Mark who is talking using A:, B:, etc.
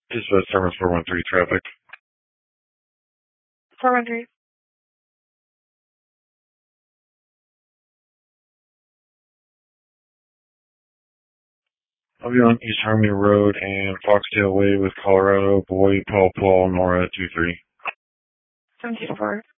A: Dispatch Service 413 traffic.
B: 413.
A: I'll be on East Harmony Road and Foxtail Way with Colorado. Boy, Paul, Nora, 23.
B: 724.